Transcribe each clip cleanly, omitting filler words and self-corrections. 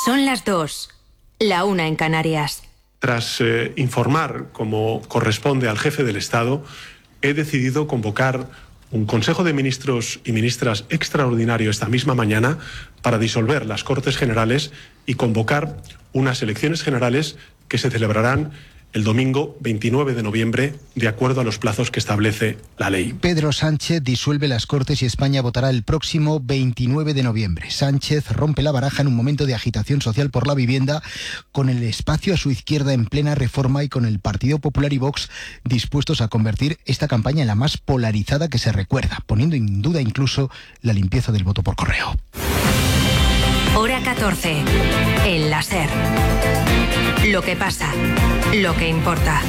Son las 2, la 1 en Canarias. Tras informar, como corresponde al jefe del Estado, he decidido convocar un Consejo de Ministros y Ministras extraordinario esta misma mañana para disolver las Cortes Generales y convocar unas elecciones generales que se celebrarán el domingo 29 de noviembre, de acuerdo a los plazos que establece la ley. Pedro Sánchez disuelve las Cortes y España votará el próximo 29 de noviembre. Sánchez rompe la baraja en un momento de agitación social por la vivienda, con el espacio a su izquierda en plena reforma y con el Partido Popular y Vox dispuestos a convertir esta campaña en la más polarizada que se recuerda, poniendo en duda incluso la limpieza del voto por correo. Hora 14. El láser. Lo que pasa, lo que importa.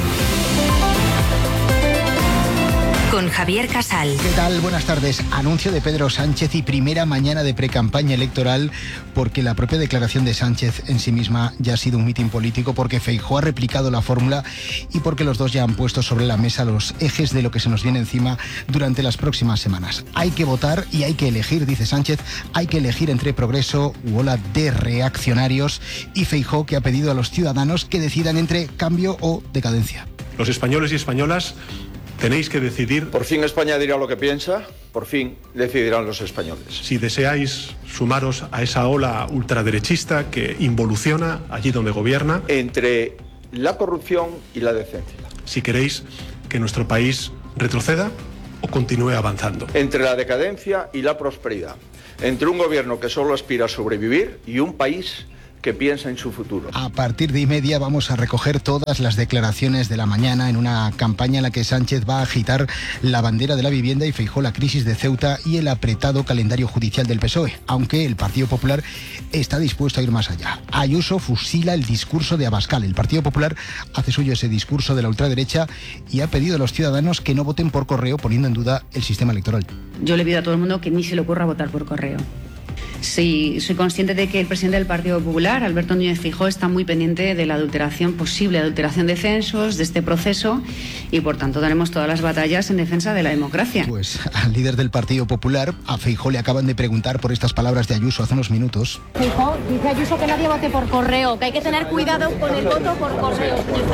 Con Javier Casal. ¿Qué tal? Buenas tardes. Anuncio de Pedro Sánchez y primera mañana de precampaña electoral, porque la propia declaración de Sánchez en sí misma ya ha sido un mitin político, porque Feijóo ha replicado la fórmula y porque los dos ya han puesto sobre la mesa los ejes de lo que se nos viene encima durante las próximas semanas. Hay que votar y hay que elegir, dice Sánchez, hay que elegir entre progreso u ola de reaccionarios, y Feijóo, que ha pedido a los ciudadanos que decidan entre cambio o decadencia. Los españoles y españolas tenéis que decidir. Por fin España dirá lo que piensa, por fin decidirán los españoles. Si deseáis sumaros a esa ola ultraderechista que involuciona allí donde gobierna. Entre la corrupción y la decencia. Si queréis que nuestro país retroceda o continúe avanzando. Entre la decadencia y la prosperidad. Entre un gobierno que solo aspira a sobrevivir y un país que piensa en su futuro. A partir de 1:30 vamos a recoger todas las declaraciones de la mañana en una campaña en la que Sánchez va a agitar la bandera de la vivienda y Feijóo la crisis de Ceuta y el apretado calendario judicial del PSOE, aunque el Partido Popular está dispuesto a ir más allá. Ayuso fusila el discurso de Abascal. El Partido Popular hace suyo ese discurso de la ultraderecha y ha pedido a los ciudadanos que no voten por correo, poniendo en duda el sistema electoral. Yo le pido a todo el mundo que ni se le ocurra votar por correo. Sí, soy consciente de que el presidente del Partido Popular, Alberto Núñez Feijóo, está muy pendiente de la posible adulteración de censos, de este proceso, y por tanto daremos todas las batallas en defensa de la democracia. Pues al líder del Partido Popular, a Feijóo, le acaban de preguntar por estas palabras de Ayuso hace unos minutos. Feijóo, dice Ayuso que nadie vote por correo, que hay que tener cuidado con el voto por correo.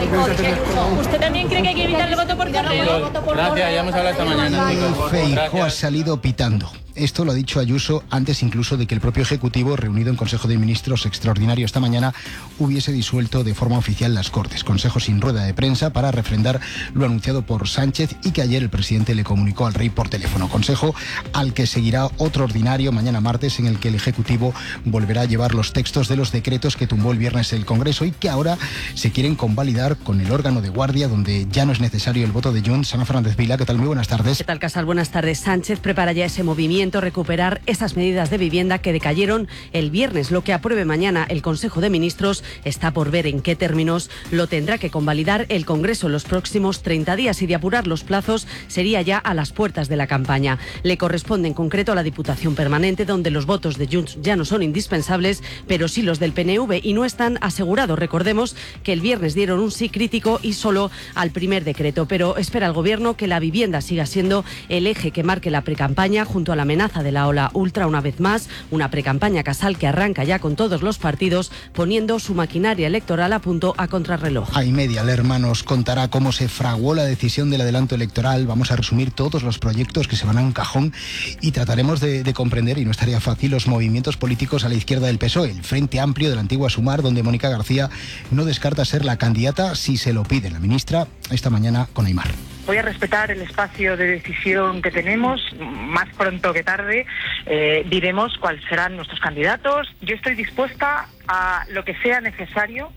Feijóo, ¿usted también cree que hay que evitar el voto por correo? Gracias, ya hemos hablado esta mañana. Feijóo ha salido pitando. Esto lo ha dicho Ayuso antes incluso de que el propio Ejecutivo, reunido en Consejo de Ministros extraordinario esta mañana, hubiese disuelto de forma oficial las Cortes. Consejo sin rueda de prensa para refrendar lo anunciado por Sánchez y que ayer el presidente le comunicó al rey por teléfono. Consejo al que seguirá otro ordinario mañana martes, en el que el Ejecutivo volverá a llevar los textos de los decretos que tumbó el viernes el Congreso y que ahora se quieren convalidar con el órgano de guardia, donde ya no es necesario el voto de Junts. Ana Fernández Vila, ¿qué tal? Muy buenas tardes. ¿Qué tal, Casal? Buenas tardes. Sánchez prepara ya ese movimiento, recuperar esas medidas de vivienda que decayeron el viernes. Lo que apruebe mañana el Consejo de Ministros está por ver en qué términos lo tendrá que convalidar el Congreso en los próximos 30 días, y de apurar los plazos sería ya a las puertas de la campaña. Le corresponde en concreto a la Diputación Permanente, donde los votos de Junts ya no son indispensables, pero sí los del PNV, y no están asegurados. Recordemos que el viernes dieron un sí crítico y solo al primer decreto, pero espera el Gobierno que la vivienda siga siendo el eje que marque la precampaña, junto a la amenaza de la ola ultra una vez más, una precampaña, Casal, que arranca ya con todos los partidos poniendo su maquinaria electoral a punto a contrarreloj. A 1:30 Lerma nos contará cómo se fraguó la decisión del adelanto electoral. Vamos a resumir todos los proyectos que se van a un cajón y trataremos de comprender, y no estaría fácil, los movimientos políticos a la izquierda del PSOE, el Frente Amplio de la antigua Sumar, donde Mónica García no descarta ser la candidata si se lo pide la ministra esta mañana con Aimar. Voy a respetar el espacio de decisión que tenemos. Más pronto que tarde diremos cuáles serán nuestros candidatos. Yo estoy dispuesta a lo que sea necesario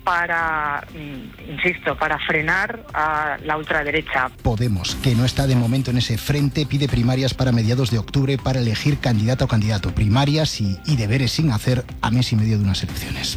para, insisto, para frenar a la ultraderecha. Podemos, que no está de momento en ese frente, pide primarias para mediados de octubre para elegir candidata o candidato. Primarias y deberes sin hacer a mes y medio de unas elecciones.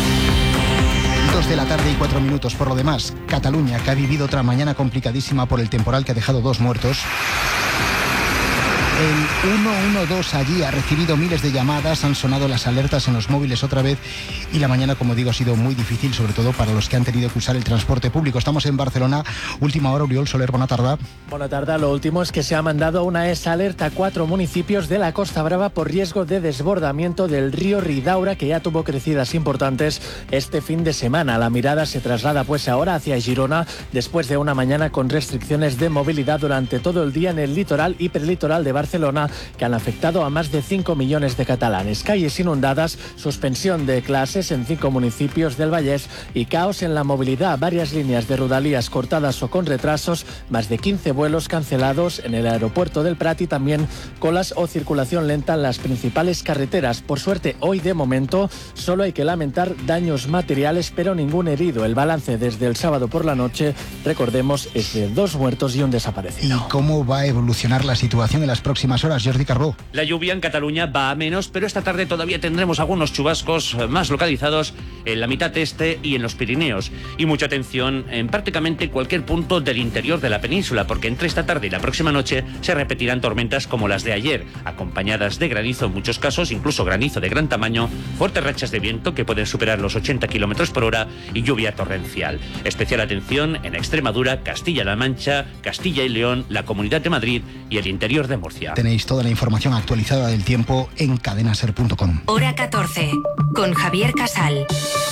2 de la tarde y 4 minutos. Por lo demás, Cataluña, que ha vivido otra mañana complicadísima por el temporal que ha dejado 2 muertos. El 112 allí ha recibido miles de llamadas, han sonado las alertas en los móviles otra vez y la mañana, como digo, ha sido muy difícil, sobre todo para los que han tenido que usar el transporte público. Estamos en Barcelona, última hora, Oriol Soler, bona tarda. Bona tarda, lo último es que se ha mandado una alerta a 4 municipios de la Costa Brava por riesgo de desbordamiento del río Ridaura, que ya tuvo crecidas importantes este fin de semana. La mirada se traslada pues ahora hacia Girona, después de una mañana con restricciones de movilidad durante todo el día en el litoral y prelitoral de Barcelona, que han afectado a más de 5 millones de catalanes. Calles inundadas, suspensión de clases en 5 municipios del Vallès y caos en la movilidad. Varias líneas de Rodalies cortadas o con retrasos, más de 15 vuelos cancelados en el aeropuerto del Prat y también colas o circulación lenta en las principales carreteras. Por suerte, hoy de momento solo hay que lamentar daños materiales, pero ningún herido. El balance desde el sábado por la noche, recordemos, es de 2 muertos y un desaparecido. ¿Y cómo va a evolucionar la situación en las próximas horas, Jordi Carbó? La lluvia en Cataluña va a menos, pero esta tarde todavía tendremos algunos chubascos más localizados en la mitad este y en los Pirineos. Y mucha atención en prácticamente cualquier punto del interior de la península, porque entre esta tarde y la próxima noche se repetirán tormentas como las de ayer, acompañadas de granizo en muchos casos, incluso granizo de gran tamaño, fuertes rachas de viento que pueden superar los 80 km por hora y lluvia torrencial. Especial atención en Extremadura, Castilla-La Mancha, Castilla y León, la Comunidad de Madrid y el interior de Murcia. Tenéis toda la información actualizada del tiempo en cadenaser.com. Hora 14, con Javier Casal.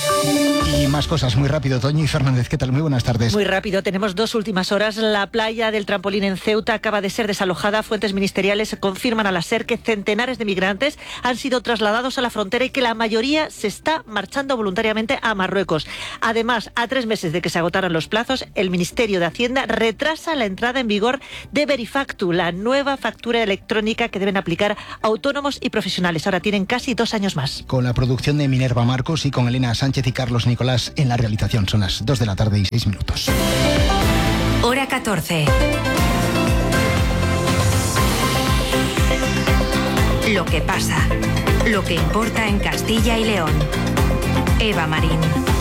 Y más cosas muy rápido. Toñi Fernández, ¿qué tal? Muy buenas tardes. Muy rápido, tenemos 2 últimas horas. La playa del Trampolín en Ceuta acaba de ser desalojada. Fuentes ministeriales confirman a la SER que centenares de migrantes han sido trasladados a la frontera y que la mayoría se está marchando voluntariamente a Marruecos. Además, a 3 meses de que se agotaran los plazos, el Ministerio de Hacienda retrasa la entrada en vigor de Verifactu, la nueva factura electrónica que deben aplicar autónomos y profesionales. Ahora tienen casi 2 años más. Con la producción de Minerva Marcos y con Elena Sánchez y Carlos Nicolás en la realización. Son las 2 de la tarde y 6 minutos. Hora 14. Lo que pasa, lo que importa en Castilla y León. Eva Marín.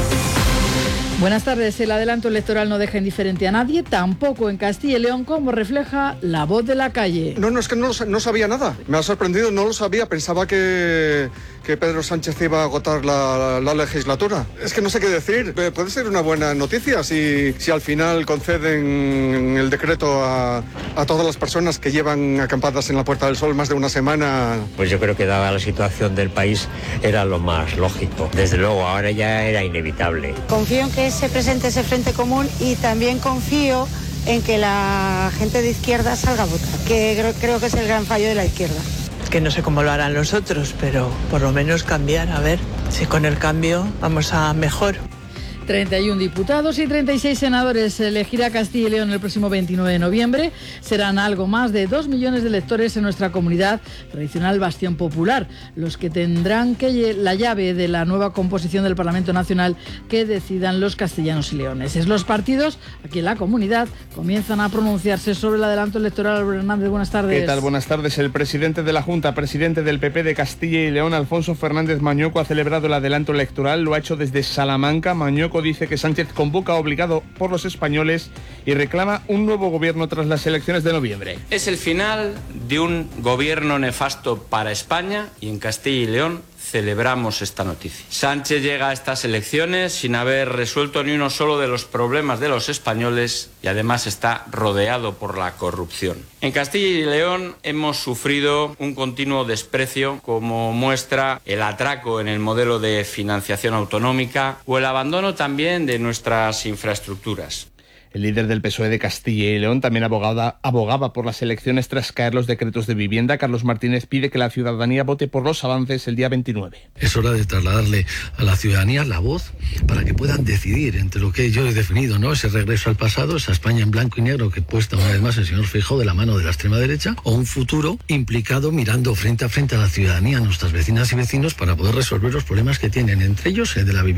Buenas tardes. El adelanto electoral no deja indiferente a nadie, tampoco en Castilla y León, como refleja La Voz de la Calle. No, es que no sabía nada. Me ha sorprendido, no lo sabía. Pensaba que Pedro Sánchez iba a agotar la legislatura. Es que no sé qué decir. Puede ser una buena noticia si al final conceden el decreto a todas las personas que llevan acampadas en la Puerta del Sol más de una semana. Pues yo creo que dada la situación del país era lo más lógico. Desde luego, ahora ya era inevitable. Confío en que se presente ese frente común y también confío en que la gente de izquierda salga a votar, que creo que es el gran fallo de la izquierda. Que no sé cómo lo harán los otros, pero por lo menos cambiar, a ver si con el cambio vamos a mejor. 31 diputados y 36 senadores elegirá Castilla y León el próximo 29 de noviembre. Serán algo más de 2 millones de electores en nuestra comunidad, tradicional bastión popular, los que tendrán la llave de la nueva composición del Parlamento Nacional que decidan los castellanos y leoneses. Los partidos aquí en la comunidad comienzan a pronunciarse sobre el adelanto electoral. Álvaro Hernández, buenas tardes. ¿Qué tal? Buenas tardes. El presidente de la Junta, presidente del PP de Castilla y León, Alfonso Fernández Mañueco, ha celebrado el adelanto electoral. Lo ha hecho desde Salamanca. Mañueco dice que Sánchez convoca obligado por los españoles y reclama un nuevo gobierno tras las elecciones de noviembre. Es el final de un gobierno nefasto para España y en Castilla y León celebramos esta noticia. Sánchez llega a estas elecciones sin haber resuelto ni uno solo de los problemas de los españoles y además está rodeado por la corrupción. En Castilla y León hemos sufrido un continuo desprecio, como muestra el atraco en el modelo de financiación autonómica o el abandono también de nuestras infraestructuras. El líder del PSOE de Castilla y León también abogaba por las elecciones tras caer los decretos de vivienda. Carlos Martínez pide que la ciudadanía vote por los avances el día 29. Es hora de trasladarle a la ciudadanía la voz para que puedan decidir entre lo que yo he definido, ¿no? Ese regreso al pasado, esa España en blanco y negro que puesta una vez más el señor Feijóo de la mano de la extrema derecha, o un futuro implicado mirando frente a frente a la ciudadanía, a nuestras vecinas y vecinos, para poder resolver los problemas que tienen, entre ellos el de la vivienda.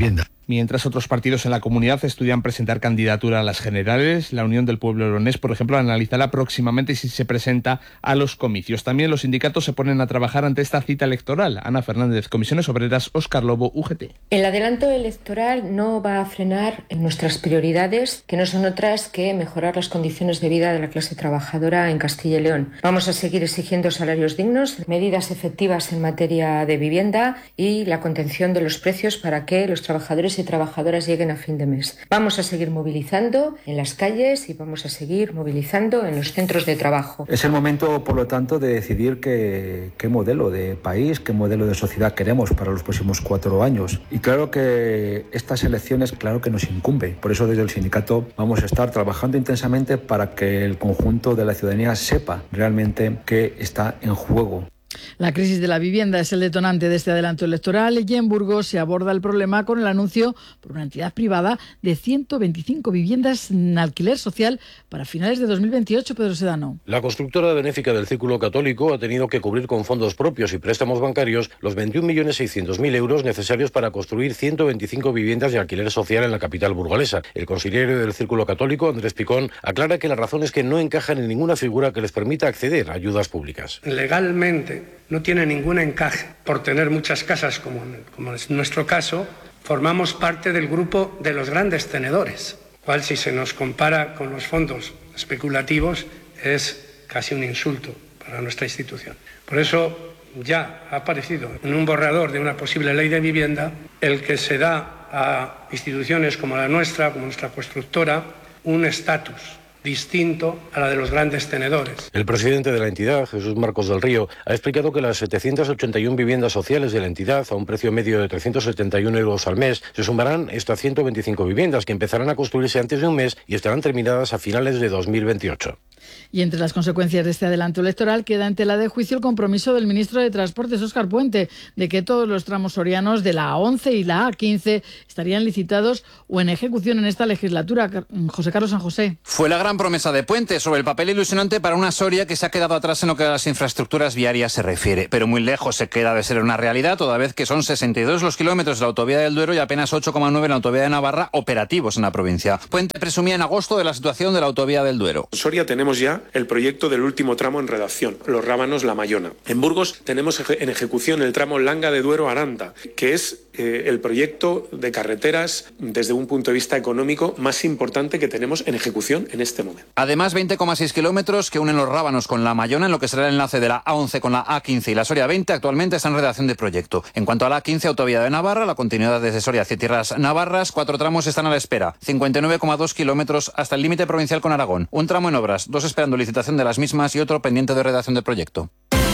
Mientras otros partidos en la comunidad estudian presentar candidatura a las generales, la Unión del Pueblo Leonés, por ejemplo, analizará próximamente si se presenta a los comicios. También los sindicatos se ponen a trabajar ante esta cita electoral. Ana Fernández, Comisiones Obreras, Óscar Lobo, UGT. El adelanto electoral no va a frenar en nuestras prioridades, que no son otras que mejorar las condiciones de vida de la clase trabajadora en Castilla y León. Vamos a seguir exigiendo salarios dignos, medidas efectivas en materia de vivienda y la contención de los precios para que los trabajadores y trabajadoras lleguen a fin de mes. Vamos a seguir movilizando en las calles y vamos a seguir movilizando en los centros de trabajo. Es el momento, por lo tanto, de decidir qué modelo de país, qué modelo de sociedad queremos para los próximos 4 años. Y claro que estas elecciones, claro que nos incumbe. Por eso desde el sindicato vamos a estar trabajando intensamente para que el conjunto de la ciudadanía sepa realmente qué está en juego. La crisis de la vivienda es el detonante de este adelanto electoral y en Burgos se aborda el problema con el anuncio por una entidad privada de 125 viviendas en alquiler social para finales de 2028, Pedro Sedano. La constructora benéfica del Círculo Católico ha tenido que cubrir con fondos propios y préstamos bancarios los 21.600.000 euros necesarios para construir 125 viviendas de alquiler social en la capital burgalesa. El consiliere del Círculo Católico, Andrés Picón, aclara que la razón es que no encajan en ninguna figura que les permita acceder a ayudas públicas. Legalmente no tiene ningún encaje. Por tener muchas casas, como es nuestro caso, formamos parte del grupo de los grandes tenedores, cual si se nos compara con los fondos especulativos es casi un insulto para nuestra institución. Por eso ya ha aparecido en un borrador de una posible ley de vivienda el que se da a instituciones como la nuestra, como nuestra constructora, un estatus distinto a la de los grandes tenedores. El presidente de la entidad, Jesús Marcos del Río, ha explicado que las 781 viviendas sociales de la entidad, a un precio medio de 371 euros al mes, se sumarán estas 125 viviendas que empezarán a construirse antes de un mes y estarán terminadas a finales de 2028. Y entre las consecuencias de este adelanto electoral queda en tela de juicio el compromiso del ministro de Transportes, Óscar Puente, de que todos los tramos sorianos de la A11 y la A15 estarían licitados o en ejecución en esta legislatura. José Carlos San José. Fue la gran promesa de Puente, sobre el papel ilusionante para una Soria que se ha quedado atrás en lo que a las infraestructuras viarias se refiere, pero muy lejos se queda de ser una realidad, toda vez que son 62 los kilómetros de la autovía del Duero y apenas 8,9 en la autovía de Navarra operativos en la provincia. Puente presumía en agosto de la situación de la autovía del Duero. En Soria tenemos ya el proyecto del último tramo en redacción, los Rábanos La Mayona. En Burgos tenemos en ejecución el tramo Langa de Duero-Aranda, que es el proyecto de carreteras desde un punto de vista económico más importante que tenemos en ejecución en este momento. Además, 20,6 kilómetros que unen los Rábanos con La Mayona en lo que será el enlace de la A11 con la A15 y la Soria 20 actualmente está en redacción de proyecto. En cuanto a la A15, autovía de Navarra, la continuidad desde Soria hacia tierras navarras, 4 tramos están a la espera, 59,2 kilómetros hasta el límite provincial con Aragón, un tramo en obras, 2 esperando licitación de las mismas y otro pendiente de redacción de proyecto.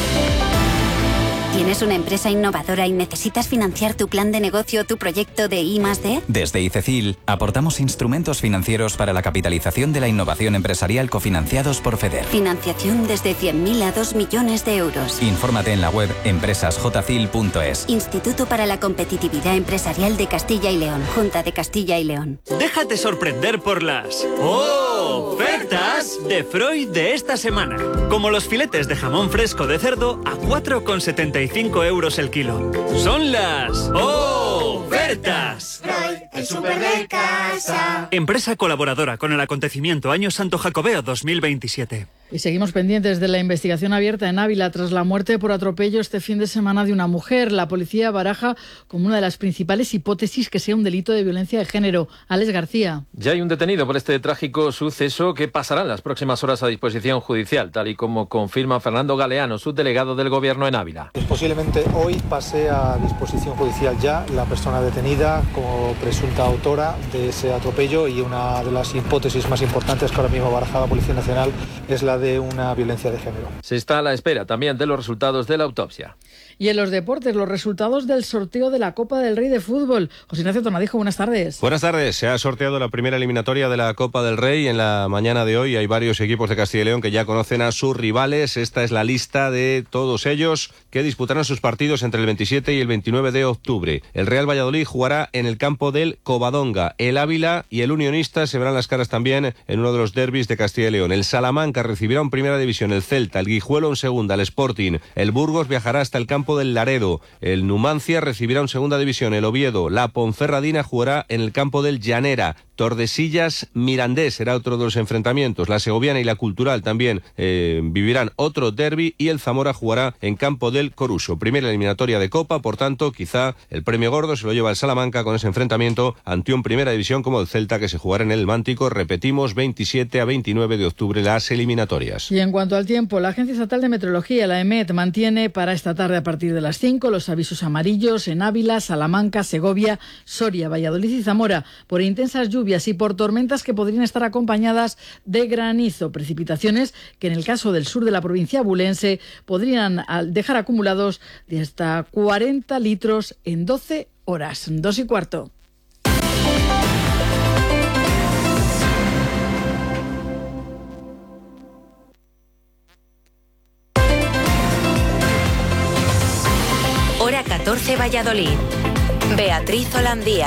¿Tienes una empresa innovadora y necesitas financiar tu plan de negocio o tu proyecto de I+D? Desde ICECIL aportamos instrumentos financieros para la capitalización de la innovación empresarial cofinanciados por FEDER. Financiación desde 100.000 a 2 millones de euros. Infórmate en la web empresasjcil.es. Instituto para la Competitividad Empresarial de Castilla y León. Junta de Castilla y León. Déjate sorprender por las ofertas de Freud de esta semana. Como los filetes de jamón fresco de cerdo a 4,75 euros el kilo. Son las ofertas. Freud, el súper de casa. Empresa colaboradora con el acontecimiento Año Santo Jacobeo 2027. Y seguimos pendientes de la investigación abierta en Ávila tras la muerte por atropello este fin de semana de una mujer. La policía baraja como una de las principales hipótesis que sea un delito de violencia de género. Alex García. Ya hay un detenido por este trágico suceso que pasará en las próximas horas a disposición judicial, tal y como confirma Fernando Galeano, subdelegado del Gobierno en Ávila. Posiblemente hoy pase a disposición judicial ya la persona detenida como presunta autora de ese atropello, y una de las hipótesis más importantes que ahora mismo baraja la Policía Nacional es la de una violencia de género. Se está a la espera también de los resultados de la autopsia. Y en los deportes, los resultados del sorteo de la Copa del Rey de Fútbol. José Ignacio Tornadijo, buenas tardes. Buenas tardes. Se ha sorteado la primera eliminatoria de la Copa del Rey en la mañana de hoy. Hay varios equipos de Castilla y León que ya conocen a sus rivales. Esta es la lista de todos ellos que disputarán sus partidos entre el 27 y el 29 de octubre. El Real Valladolid jugará en el campo del Covadonga. El Ávila y el Unionista se verán las caras también en uno de los derbis de Castilla y León. El Salamanca recibirá en primera división el Celta, el Guijuelo en segunda, el Sporting. El Burgos viajará hasta el campo del Laredo. El Numancia recibirá en segunda división el Oviedo. La Ponferradina jugará en el campo del Llanera. Tordesillas Mirandés será otro de los enfrentamientos. La Segoviana y la Cultural también vivirán otro derbi y el Zamora jugará en campo del Coruso. Primera eliminatoria de Copa, por tanto, quizá el premio gordo se lo lleva el Salamanca con ese enfrentamiento ante un Primera División como el Celta, que se jugará en el Mántico. Repetimos, 27 a 29 de octubre las eliminatorias. Y en cuanto al tiempo, la Agencia Estatal de Meteorología, la EMET, mantiene para esta tarde a partir de las 5 los avisos amarillos en Ávila, Salamanca, Segovia, Soria, Valladolid y Zamora por intensas lluvias y por tormentas que podrían estar acompañadas de granizo, precipitaciones que en el caso del sur de la provincia abulense podrían dejar acumulados de hasta 40 litros en 12 horas. 2:15. Hora 14, Valladolid. Beatriz Holandía.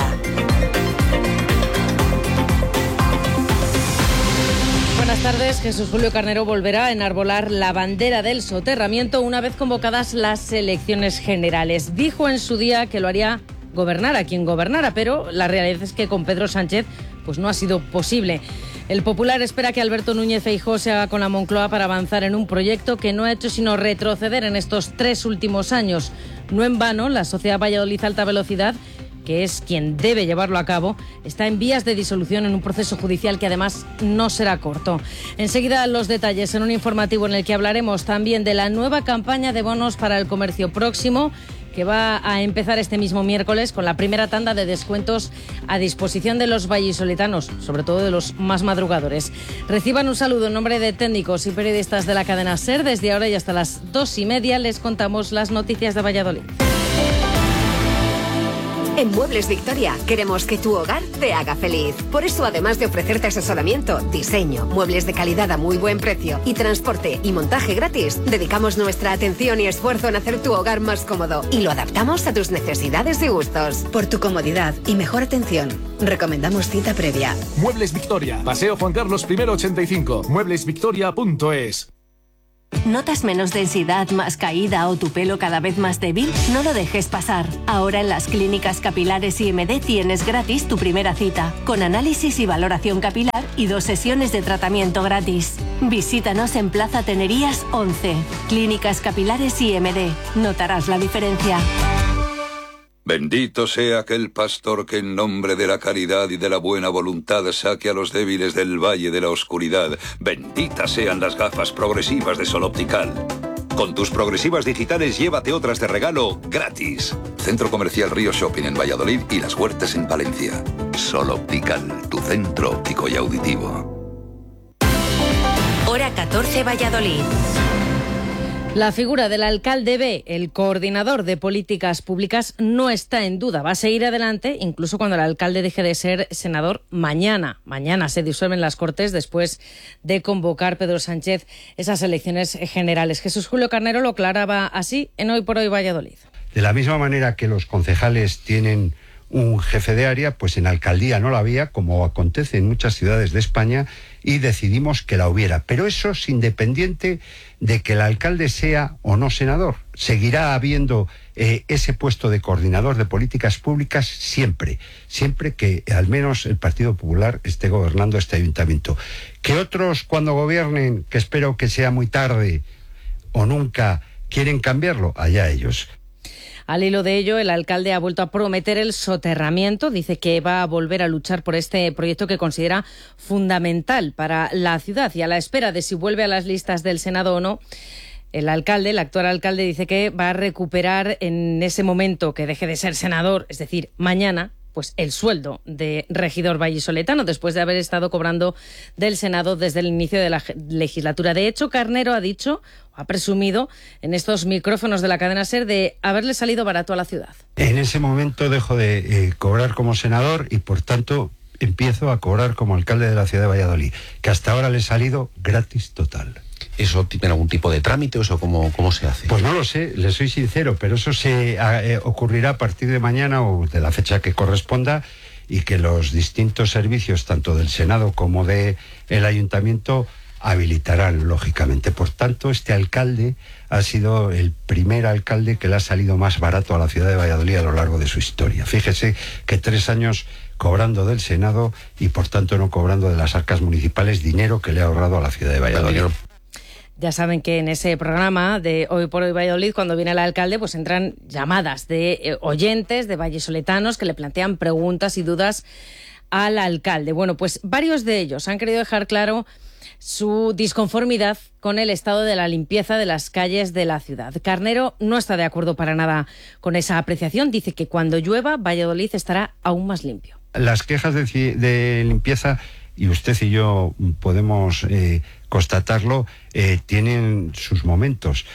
Buenas tardes. Jesús Julio Carnero volverá a enarbolar la bandera del soterramiento una vez convocadas las elecciones generales. Dijo en su día que lo haría gobernar a quien gobernara, pero la realidad es que con Pedro Sánchez pues no ha sido posible. El Popular espera que Alberto Núñez Feijóo se haga con la Moncloa para avanzar en un proyecto que no ha hecho sino retroceder en estos 3 últimos años. No en vano, la Sociedad Valladolid Alta Velocidad, que es quien debe llevarlo a cabo, está en vías de disolución en un proceso judicial que además no será corto. Enseguida los detalles en un informativo en el que hablaremos también de la nueva campaña de bonos para el comercio próximo, que va a empezar este mismo miércoles con la primera tanda de descuentos a disposición de los vallisoletanos, sobre todo de los más madrugadores. Reciban un saludo en nombre de técnicos y periodistas de la cadena SER. Desde ahora y hasta las 2:30 les contamos las noticias de Valladolid. En Muebles Victoria queremos que tu hogar te haga feliz. Por eso, además de ofrecerte asesoramiento, diseño, muebles de calidad a muy buen precio y transporte y montaje gratis, dedicamos nuestra atención y esfuerzo en hacer tu hogar más cómodo y lo adaptamos a tus necesidades y gustos. Por tu comodidad y mejor atención, recomendamos cita previa. Muebles Victoria, Paseo Juan Carlos I 85, mueblesvictoria.es. ¿Notas menos densidad, más caída o tu pelo cada vez más débil? No lo dejes pasar. Ahora en las clínicas capilares IMD tienes gratis tu primera cita, con análisis y valoración capilar y 2 sesiones de tratamiento gratis. Visítanos en Plaza Tenerías 11. Clínicas Capilares IMD. Notarás la diferencia. Bendito sea aquel pastor que en nombre de la caridad y de la buena voluntad saque a los débiles del valle de la oscuridad. Benditas sean las gafas progresivas de Sol Optical. Con tus progresivas digitales llévate otras de regalo gratis. Centro Comercial Río Shopping en Valladolid y Las Huertas en Valencia. Sol Optical, tu centro óptico y auditivo. Hora 14, Valladolid. La figura del alcalde B, el coordinador de políticas públicas, no está en duda. Va a seguir adelante incluso cuando el alcalde deje de ser senador mañana. Mañana se disuelven las Cortes después de convocar Pedro Sánchez esas elecciones generales. Jesús Julio Carnero lo aclaraba así en Hoy por Hoy Valladolid. De la misma manera que los concejales tienen un jefe de área, pues en alcaldía no la había, como acontece en muchas ciudades de España, y decidimos que la hubiera. Pero eso es independiente de que el alcalde sea o no senador. Seguirá habiendo ese puesto de coordinador de políticas públicas siempre que al menos el Partido Popular esté gobernando este ayuntamiento. Que otros, cuando gobiernen, que espero que sea muy tarde o nunca, quieren cambiarlo, allá ellos. Al hilo de ello, el alcalde ha vuelto a prometer el soterramiento. Dice que va a volver a luchar por este proyecto que considera fundamental para la ciudad. Y a la espera de si vuelve a las listas del Senado o no, el actual alcalde, dice que va a recuperar en ese momento que deje de ser senador, es decir, mañana, pues el sueldo de regidor vallisoletano, después de haber estado cobrando del Senado desde el inicio de la legislatura. De hecho, Carnero ha presumido en estos micrófonos de la cadena SER de haberle salido barato a la ciudad. En ese momento dejo de cobrar como senador y, por tanto, empiezo a cobrar como alcalde de la ciudad de Valladolid, que hasta ahora le he salido gratis total. ¿Eso tiene algún tipo de trámite o eso cómo se hace? Pues no lo sé, le soy sincero, pero eso se ocurrirá a partir de mañana o de la fecha que corresponda, y que los distintos servicios, tanto del Senado como del Ayuntamiento, habilitarán, lógicamente. Por tanto, este alcalde ha sido el primer alcalde que le ha salido más barato a la ciudad de Valladolid a lo largo de su historia. Fíjese que 3 años cobrando del Senado y, por tanto, no cobrando de las arcas municipales dinero que le ha ahorrado a la ciudad de Valladolid. Ya saben que en ese programa de Hoy por Hoy Valladolid, cuando viene el alcalde, pues entran llamadas de oyentes, de vallesoletanos, que le plantean preguntas y dudas al alcalde. Bueno, pues varios de ellos han querido dejar claro su disconformidad con el estado de la limpieza de las calles de la ciudad. Carnero no está de acuerdo para nada con esa apreciación. Dice que cuando llueva, Valladolid estará aún más limpio. Las quejas de limpieza, y usted y yo podemos constatarlo, tienen sus momentos.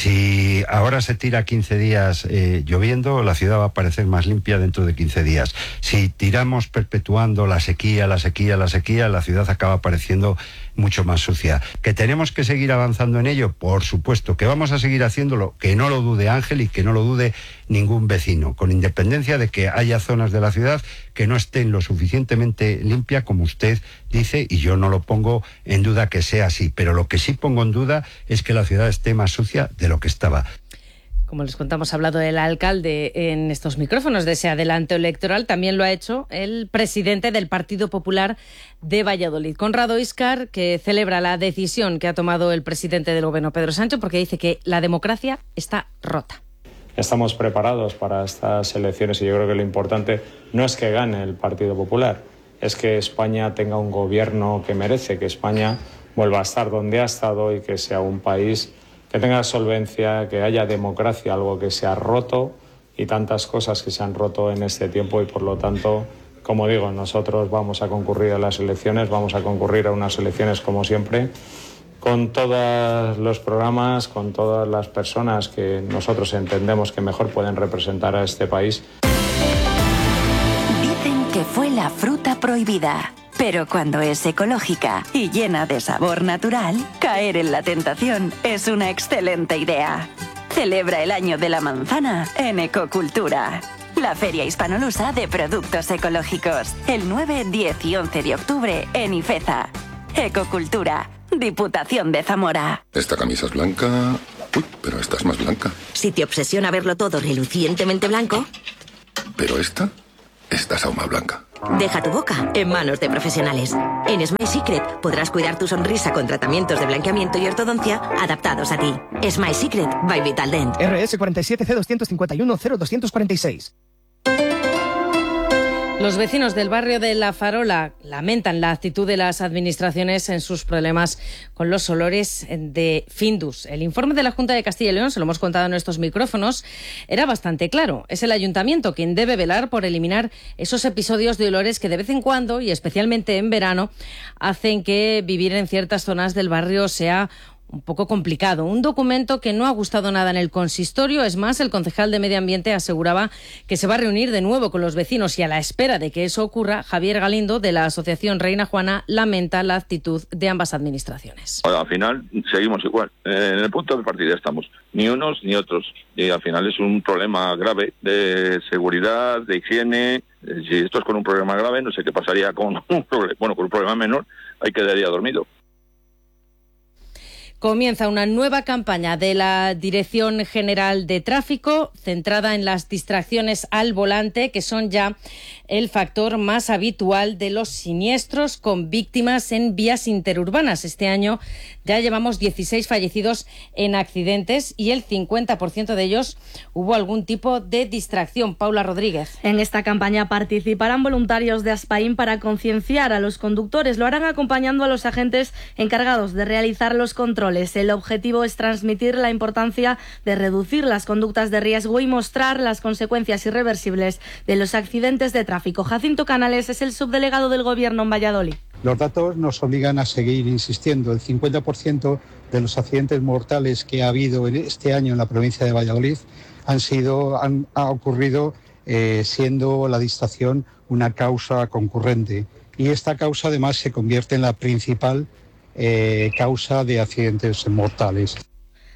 Si ahora se tira 15 días lloviendo, la ciudad va a parecer más limpia dentro de 15 días. Si tiramos perpetuando la sequía, la ciudad acaba pareciendo mucho más sucia. ¿Que tenemos que seguir avanzando en ello? Por supuesto. ¿Que vamos a seguir haciéndolo? Que no lo dude Ángel y que no lo dude ningún vecino, con independencia de que haya zonas de la ciudad que no estén lo suficientemente limpia como usted dice, y yo no lo pongo en duda que sea así, pero lo que sí pongo en duda es que la ciudad esté más sucia de lo que estaba. Como les contamos, ha hablado el alcalde en estos micrófonos de ese adelanto electoral. También lo ha hecho el presidente del Partido Popular de Valladolid, Conrado Íscar, que celebra la decisión que ha tomado el presidente del Gobierno, Pedro Sánchez, porque dice que la democracia está rota. Estamos preparados para estas elecciones y yo creo que lo importante no es que gane el Partido Popular, es que España tenga un gobierno que merece, que España vuelva a estar donde ha estado y que sea un país que tenga solvencia, que haya democracia, algo que se ha roto y tantas cosas que se han roto en este tiempo y por lo tanto, como digo, nosotros vamos a concurrir a las elecciones, vamos a concurrir a unas elecciones como siempre, con todos los programas, con todas las personas que nosotros entendemos que mejor pueden representar a este país. Dicen que fue la fruta prohibida. Pero cuando es ecológica y llena de sabor natural, caer en la tentación es una excelente idea. Celebra el año de la manzana en Ecocultura, la feria hispanolusa de productos ecológicos, el 9, 10 y 11 de octubre en Ifeza. Ecocultura, Diputación de Zamora. Esta camisa es blanca. Uy, pero esta es más blanca. Si te obsesiona verlo todo relucientemente blanco... Pero esta es aún más blanca. Deja tu boca en manos de profesionales. En Smile Secret podrás cuidar tu sonrisa con tratamientos de blanqueamiento y ortodoncia adaptados a ti. Smile Secret by Vitaldent. RS 47C251-0246. Los vecinos del barrio de La Farola lamentan la actitud de las administraciones en sus problemas con los olores de Findus. El informe de la Junta de Castilla y León, se lo hemos contado en estos micrófonos, era bastante claro. Es el ayuntamiento quien debe velar por eliminar esos episodios de olores que de vez en cuando, y especialmente en verano, hacen que vivir en ciertas zonas del barrio sea un poco complicado. Un documento que no ha gustado nada en el consistorio. Es más, el concejal de Medio Ambiente aseguraba que se va a reunir de nuevo con los vecinos y a la espera de que eso ocurra, Javier Galindo, de la Asociación Reina Juana, lamenta la actitud de ambas administraciones. Al final seguimos igual. En el punto de partida estamos. Ni unos ni otros. Y al final es un problema grave de seguridad, de higiene. Si esto es con un problema grave, no sé qué pasaría con un problema. Bueno, con un problema menor, ahí quedaría dormido. Comienza una nueva campaña de la Dirección General de Tráfico centrada en las distracciones al volante, que son ya el factor más habitual de los siniestros con víctimas en vías interurbanas. Este año ya llevamos 16 fallecidos en accidentes y el 50% de ellos hubo algún tipo de distracción. Paula Rodríguez. En esta campaña participarán voluntarios de Aspain para concienciar a los conductores. Lo harán acompañando a los agentes encargados de realizar los controles. El objetivo es transmitir la importancia de reducir las conductas de riesgo y mostrar las consecuencias irreversibles de los accidentes de tráfico. Jacinto Canales es el subdelegado del Gobierno en Valladolid. Los datos nos obligan a seguir insistiendo. El 50% de los accidentes mortales que ha habido este año en la provincia de Valladolid ha ocurrido siendo la distracción una causa concurrente. Y esta causa además se convierte en la principal causa de accidentes mortales.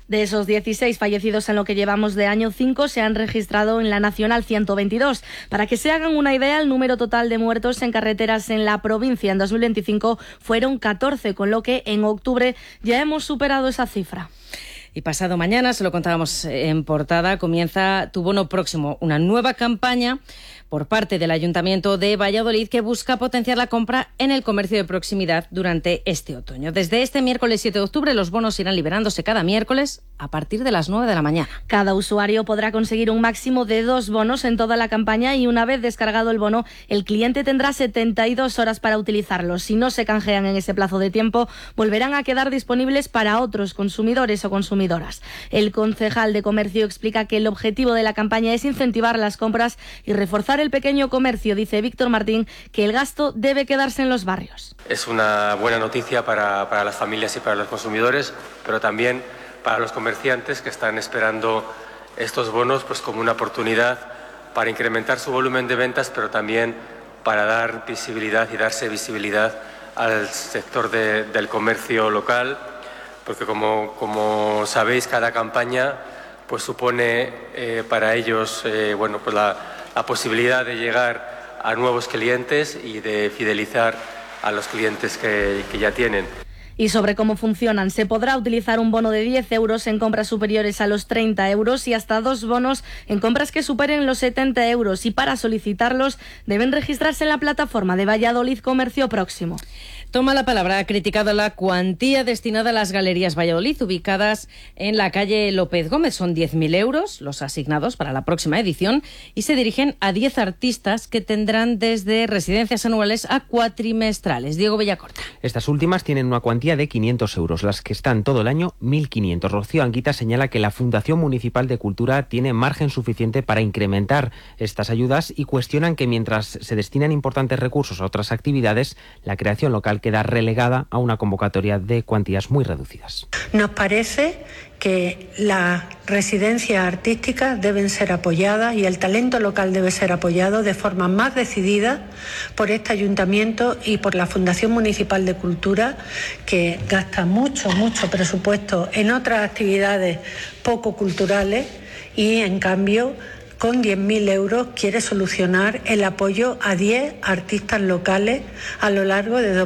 De esos 16 fallecidos en lo que llevamos de año, 5 se han registrado en la Nacional 122. Para que se hagan una idea, el número total de muertos en carreteras en la provincia en 2025 fueron 14, con lo que en octubre ya hemos superado esa cifra. Y pasado mañana, se lo contábamos en portada, comienza Tu Bono Próximo, una nueva campaña por parte del Ayuntamiento de Valladolid que busca potenciar la compra en el comercio de proximidad durante este otoño. Desde este miércoles 7 de octubre los bonos irán liberándose cada miércoles a partir de las 9 de la mañana. Cada usuario podrá conseguir un máximo de 2 bonos en toda la campaña y una vez descargado el bono, el cliente tendrá 72 horas para utilizarlo. Si no se canjean en ese plazo de tiempo, volverán a quedar disponibles para otros consumidores o consumidoras. El concejal de Comercio explica que el objetivo de la campaña es incentivar las compras y reforzar el pequeño comercio. Dice Víctor Martín que el gasto debe quedarse en los barrios. Es una buena noticia para las familias y para los consumidores, pero también para los comerciantes que están esperando estos bonos pues como una oportunidad para incrementar su volumen de ventas, pero también para dar visibilidad y darse visibilidad al sector del comercio local, porque como sabéis, cada campaña pues supone para ellos pues la posibilidad de llegar a nuevos clientes y de fidelizar a los clientes que ya tienen. Y sobre cómo funcionan, se podrá utilizar un bono de 10 euros en compras superiores a los 30 euros y hasta 2 bonos en compras que superen los 70 euros. Y para solicitarlos deben registrarse en la plataforma de Valladolid Comercio Próximo. Toma la palabra, ha criticado la cuantía destinada a las Galerías Valladolid, ubicadas en la calle López Gómez. Son 10.000 euros los asignados para la próxima edición y se dirigen a 10 artistas que tendrán desde residencias anuales a cuatrimestrales. Diego Bellacorta. Estas últimas tienen una cuantía de 500 euros, las que están todo el año 1.500. Rocío Anguita señala que la Fundación Municipal de Cultura tiene margen suficiente para incrementar estas ayudas y cuestionan que mientras se destinan importantes recursos a otras actividades, la creación local queda relegada a una convocatoria de cuantías muy reducidas. Nos parece que las residencias artísticas deben ser apoyadas y el talento local debe ser apoyado de forma más decidida por este ayuntamiento y por la Fundación Municipal de Cultura, que gasta mucho presupuesto en otras actividades poco culturales y en cambio con 10.000 euros quiere solucionar el apoyo a 10 artistas locales a lo largo de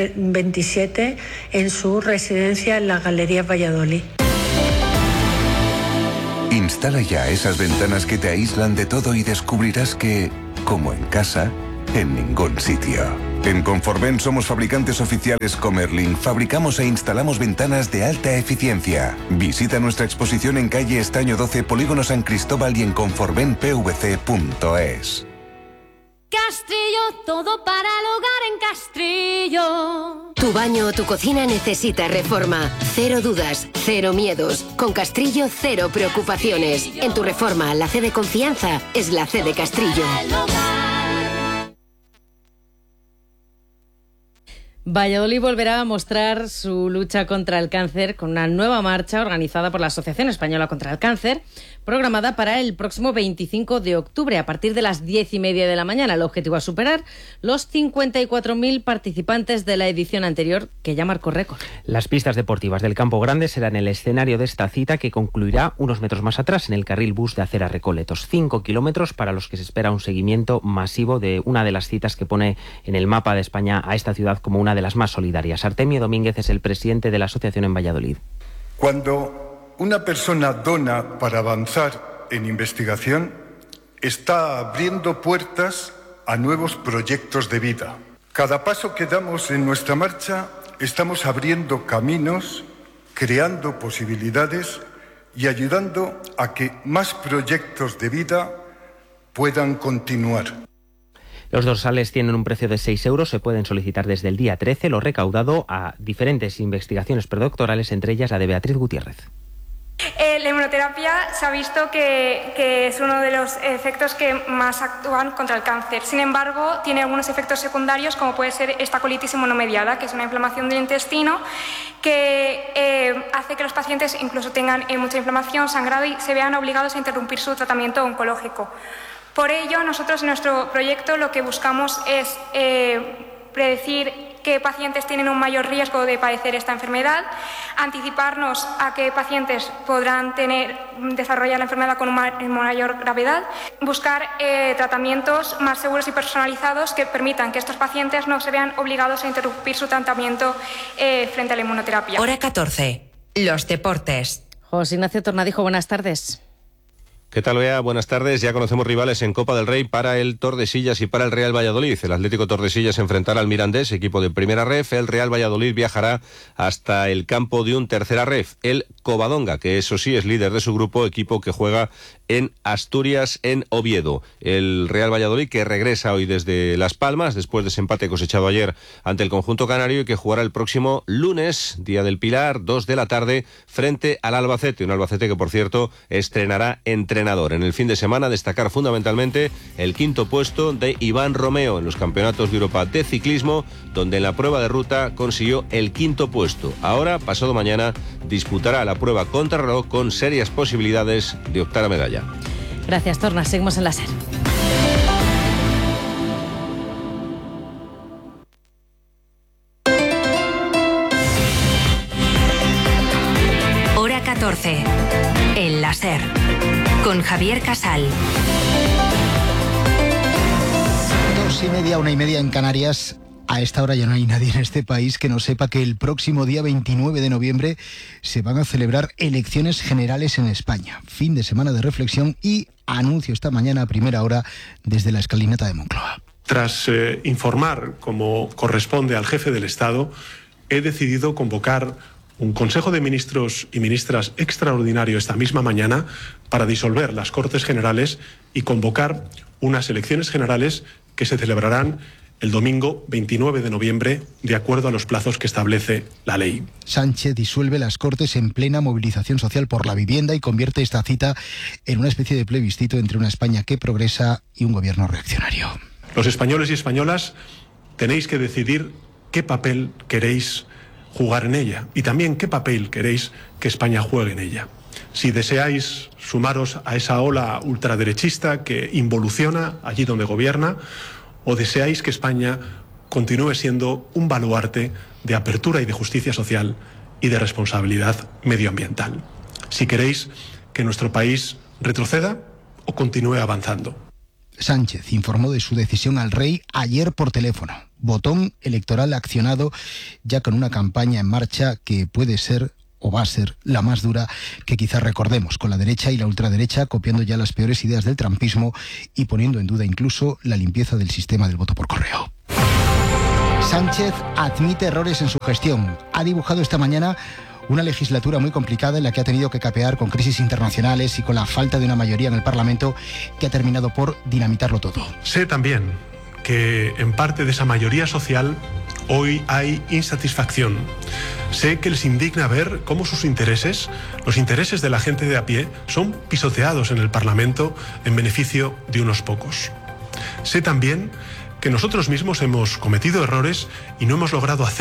2027 en su residencia en las Galerías Valladolid. Instala ya esas ventanas que te aíslan de todo y descubrirás que, como en casa, en ningún sitio. En Conforven somos fabricantes oficiales Comerlin. Fabricamos e instalamos ventanas de alta eficiencia. Visita nuestra exposición en calle Estaño 12, Polígono San Cristóbal y en conforvenpvc.es. Castrillo, todo para el hogar en Castrillo. Tu baño o tu cocina necesita reforma. Cero dudas, cero miedos. Con Castrillo, cero preocupaciones. En tu reforma, la C de confianza es la C de Castrillo. Valladolid volverá a mostrar su lucha contra el cáncer con una nueva marcha organizada por la Asociación Española contra el Cáncer, programada para el próximo 25 de octubre a partir de las 10:30 de la mañana. El objetivo es superar los 54.000 participantes de la edición anterior, que ya marcó récord. Las pistas deportivas del Campo Grande serán el escenario de esta cita, que concluirá unos metros más atrás en el carril bus de Acera Recoletos. 5 kilómetros para los que se espera un seguimiento masivo de una de las citas que pone en el mapa de España a esta ciudad como una de las más solidarias. Artemio Domínguez es el presidente de la asociación en Valladolid. Cuando una persona dona para avanzar en investigación, está abriendo puertas a nuevos proyectos de vida. Cada paso que damos en nuestra marcha, estamos abriendo caminos, creando posibilidades y ayudando a que más proyectos de vida puedan continuar. Los dorsales tienen un precio de 6 euros, se pueden solicitar desde el día 13, lo recaudado a diferentes investigaciones predoctorales, entre ellas la de Beatriz Gutiérrez. La inmunoterapia se ha visto que es uno de los efectos que más actúan contra el cáncer. Sin embargo, tiene algunos efectos secundarios, como puede ser esta colitis inmunomediada, que es una inflamación del intestino que hace que los pacientes incluso tengan mucha inflamación, sangrado y se vean obligados a interrumpir su tratamiento oncológico. Por ello, nosotros en nuestro proyecto lo que buscamos es predecir qué pacientes tienen un mayor riesgo de padecer esta enfermedad, anticiparnos a qué pacientes podrán desarrollar la enfermedad con mayor gravedad, buscar tratamientos más seguros y personalizados que permitan que estos pacientes no se vean obligados a interrumpir su tratamiento frente a la inmunoterapia. Hora 14. Los deportes. José Ignacio Tornadijo, buenas tardes. ¿Qué tal, Bea? Buenas tardes. Ya conocemos rivales en Copa del Rey para el Tordesillas y para el Real Valladolid. El Atlético Tordesillas enfrentará al Mirandés, equipo de primera ref. El Real Valladolid viajará hasta el campo de un tercera ref, el Covadonga, que eso sí es líder de su grupo, equipo que juega en Asturias, en Oviedo. El Real Valladolid, que regresa hoy desde Las Palmas, después de ese empate cosechado ayer ante el conjunto canario, y que jugará el próximo lunes, Día del Pilar, 2 de la tarde, frente al Albacete. Un Albacete que, por cierto, estrenará entrenador. En el fin de semana, destacar fundamentalmente el quinto puesto de Iván Romeo en los campeonatos de Europa de ciclismo, donde en la prueba de ruta consiguió el quinto puesto. Ahora, pasado mañana, disputará la prueba contrarreloj con serias posibilidades de optar a medalla. Gracias, Torna. Seguimos en la SER. Hora 14. En la SER. Con Javier Casal. 2:30, 1:30 en Canarias. A esta hora ya no hay nadie en este país que no sepa que el próximo día 29 de noviembre se van a celebrar elecciones generales en España. Fin de semana de reflexión y anuncio esta mañana a primera hora desde la escalinata de Moncloa. Tras informar, como corresponde al jefe del Estado, he decidido convocar un Consejo de Ministros y Ministras extraordinario esta misma mañana para disolver las Cortes Generales y convocar unas elecciones generales que se celebrarán el domingo 29 de noviembre, de acuerdo a los plazos que establece la ley. Sánchez disuelve las Cortes en plena movilización social por la vivienda y convierte esta cita en una especie de plebiscito entre una España que progresa y un gobierno reaccionario. Los españoles y españolas tenéis que decidir qué papel queréis jugar en ella y también qué papel queréis que España juegue en ella. Si deseáis sumaros a esa ola ultraderechista que involuciona allí donde gobierna, o deseáis que España continúe siendo un baluarte de apertura y de justicia social y de responsabilidad medioambiental. Si queréis que nuestro país retroceda o continúe avanzando. Sánchez informó de su decisión al rey ayer por teléfono. Botón electoral accionado, ya con una campaña en marcha que puede ser o va a ser la más dura que quizás recordemos, con la derecha y la ultraderecha copiando ya las peores ideas del trumpismo y poniendo en duda incluso la limpieza del sistema del voto por correo. Sánchez admite errores en su gestión. Ha dibujado esta mañana una legislatura muy complicada en la que ha tenido que capear con crisis internacionales y con la falta de una mayoría en el Parlamento que ha terminado por dinamitarlo todo. Sé también que en parte de esa mayoría social hoy hay insatisfacción. Sé que les indigna ver cómo sus intereses, los intereses de la gente de a pie, son pisoteados en el Parlamento en beneficio de unos pocos. Sé también que nosotros mismos hemos cometido errores y no hemos logrado hacer